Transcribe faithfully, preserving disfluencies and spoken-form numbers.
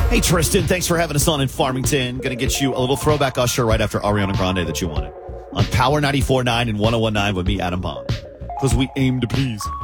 Hey, Tristan, thanks for having us on in Farmington. Going to get you a little throwback Usher right after Ariana Grande that you wanted. On Power ninety-four point nine and one oh one point nine with me, Adam Bond. Because we aim to please.